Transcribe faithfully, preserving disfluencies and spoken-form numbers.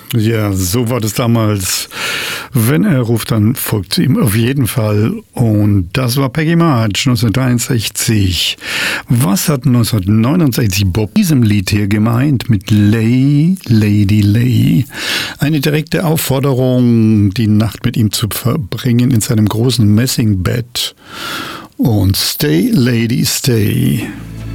Ja, so war das damals. Wenn er ruft, dann folgt ihm auf jeden Fall. Und das war Peggy March neunzehnhundertdreiundsechzig. Was hat neunzehnhundertneunundsechzig Bob mit diesem Lied hier gemeint mit Lay, Lady Lay? Eine direkte Aufforderung, die Nacht mit ihm zu verbringen in seinem großen Messingbett. Und Stay, Lady, Stay.